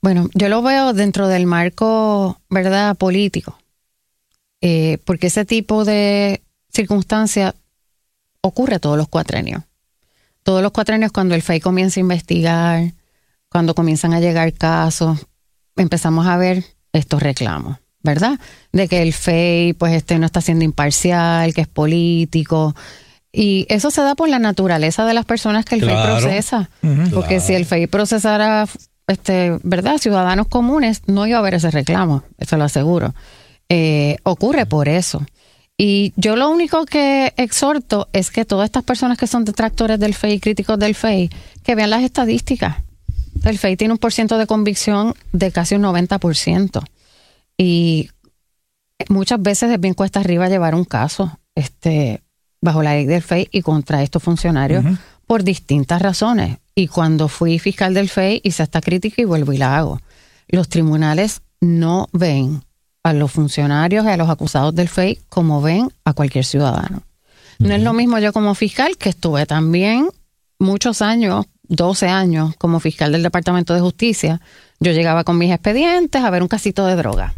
Bueno, yo lo veo dentro del marco, ¿verdad?, político, porque ese tipo de circunstancia ocurre todos los cuatrenios. Todos los cuatrenios, cuando el FEI comienza a investigar, cuando comienzan a llegar casos, empezamos a ver estos reclamos, ¿verdad? De que el FEI pues no está siendo imparcial, que es político. Y eso se da por la naturaleza de las personas que el FEI procesa. Porque si el FEI procesara, ¿verdad?, ciudadanos comunes, no iba a haber ese reclamo, eso lo aseguro. Ocurre por eso. Y yo lo único que exhorto es que todas estas personas que son detractores del FEI, críticos del FEI, que vean las estadísticas. El FEI tiene un % de convicción de casi un 90%. Y muchas veces es bien cuesta arriba llevar un caso bajo la ley del FEI y contra estos funcionarios por distintas razones. Y cuando fui fiscal del FEI hice esta crítica y vuelvo y la hago. Los tribunales no ven a los funcionarios y a los acusados del FEI como ven a cualquier ciudadano. No es lo mismo yo como fiscal, que estuve también muchos años, 12 años, como fiscal del Departamento de Justicia. Yo llegaba con mis expedientes a ver un casito de droga.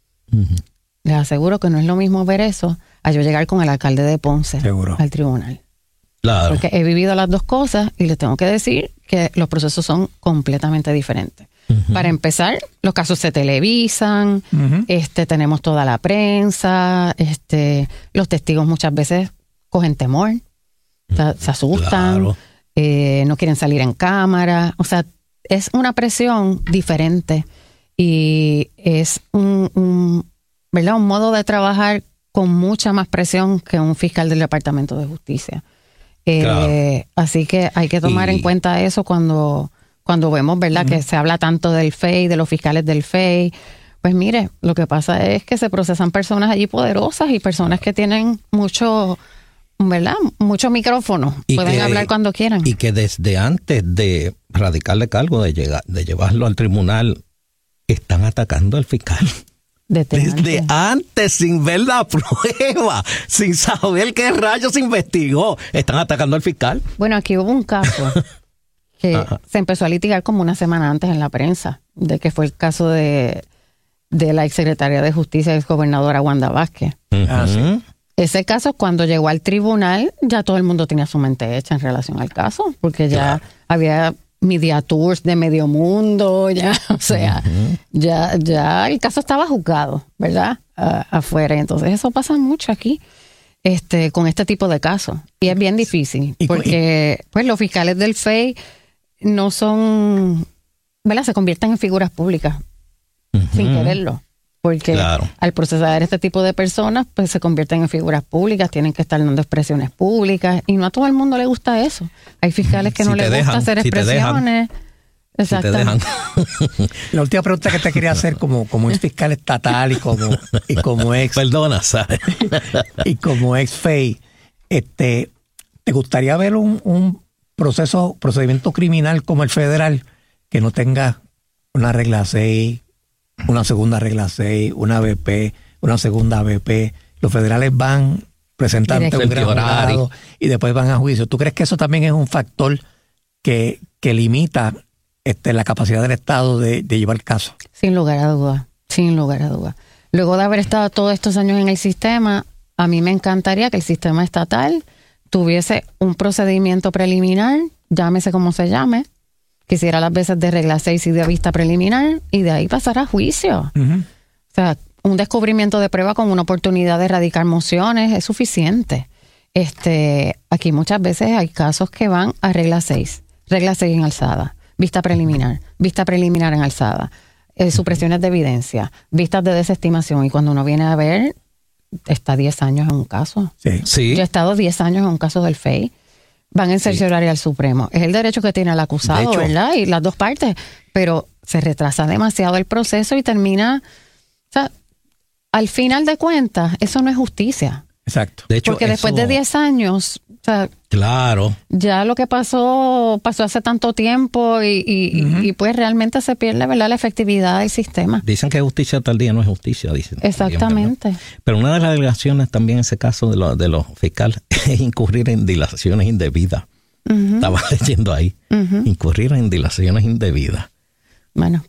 Les aseguro que no es lo mismo ver eso a yo llegar con el alcalde de Ponce al tribunal. Claro. Porque he vivido las dos cosas y les tengo que decir que los procesos son completamente diferentes. Para empezar, los casos se televisan, tenemos toda la prensa, los testigos muchas veces cogen temor, se asustan, no quieren salir en cámara. O sea, es una presión diferente y es ¿verdad?, un modo de trabajar con mucha más presión que un fiscal del Departamento de Justicia. Así que hay que tomar en cuenta eso cuando vemos, ¿verdad?, que se habla tanto del FEI, de los fiscales del FEI. Pues mire, lo que pasa es que se procesan personas allí poderosas y personas que tienen mucho, ¿verdad?, mucho micrófono. Pueden hablar cuando quieran. Y que desde antes de radicarle cargo, de llevarlo al tribunal, están atacando al fiscal. Desde antes, sin ver la prueba, sin saber qué rayos se investigó, están atacando al fiscal. Bueno, aquí hubo un caso que se empezó a litigar como una semana antes en la prensa, de que fue el caso de la exsecretaria de Justicia y exgobernadora Wanda Vázquez. Sí. Ese caso, cuando llegó al tribunal, ya todo el mundo tenía su mente hecha en relación al caso, porque ya había media tours de medio mundo, ya, o sea, ya el caso estaba juzgado, ¿verdad?, afuera. Entonces eso pasa mucho aquí, con este tipo de casos. Y es bien difícil, porque pues los fiscales del FEI no son, ¿verdad?, se convierten en figuras públicas sin quererlo. Porque al procesar este tipo de personas, pues se convierten en figuras públicas, tienen que estar dando expresiones públicas, y no a todo el mundo le gusta eso. Hay fiscales que no les gusta hacer expresiones. Exactamente. La última pregunta que te quería hacer, como ex fiscal estatal y como ex... Perdona, ¿sabes? Y como ex FEI, ¿te gustaría ver un procedimiento criminal como el federal que no tenga una regla 6, una segunda regla 6, una BP, una segunda BP? Los federales van, presentan un gran jurado y después van a juicio. ¿Tú crees que eso también es un factor que limita la capacidad del Estado de llevar el caso? Sin lugar a duda, sin lugar a duda. Luego de haber estado todos estos años en el sistema, a mí me encantaría que el sistema estatal tuviese un procedimiento preliminar, llámese como se llame, que hiciera las veces de regla 6 y de vista preliminar, y de ahí pasar a juicio. O sea, un descubrimiento de prueba con una oportunidad de erradicar mociones es suficiente. Aquí muchas veces hay casos que van a regla 6 en alzada, vista preliminar en alzada, supresiones de evidencia, vistas de desestimación, y cuando uno viene a ver, está 10 años en un caso. Sí. Yo he estado 10 años en un caso del FEI. Van en cercioraria al Supremo. Es el derecho que tiene el acusado, ¿verdad? Y las dos partes. Pero se retrasa demasiado el proceso y termina... O sea, al final de cuentas, eso no es justicia. Exacto. De hecho, porque después de 10 años... O sea, claro. Ya lo que pasó hace tanto tiempo y pues realmente se pierde, ¿verdad?, la efectividad del sistema. Dicen que justicia tal día no es justicia, dicen. Exactamente. Pero una de las alegaciones también en ese caso de los fiscales es incurrir en dilaciones indebidas. Estaba leyendo ahí. Incurrir en dilaciones indebidas. Bueno,